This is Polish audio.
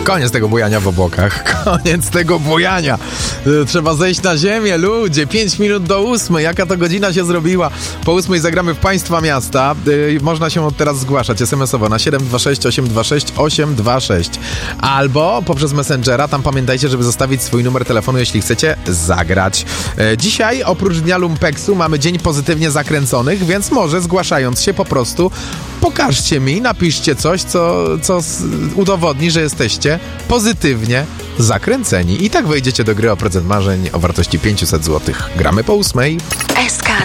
Koniec tego bujania w obłokach. Koniec tego bujania. Trzeba zejść na ziemię, ludzie. 5 minut do 8. Jaka to godzina się zrobiła? Po 8 zagramy w Państwa Miasta. Można się od teraz zgłaszać SMS-owo na 726 826 826. Albo poprzez Messengera. Tam pamiętajcie, żeby zostawić swój numer telefonu, jeśli chcecie zagrać. Dzisiaj oprócz Dnia Lumpeksu mamy Dzień Pozytywnie Zakręconych, więc może zgłaszając się po prostu pokażcie mi, napiszcie coś, co udowodni, że jesteście pozytywnie zakręceni. I tak wejdziecie do gry o prezent marzeń o wartości 500 zł. Gramy po 8.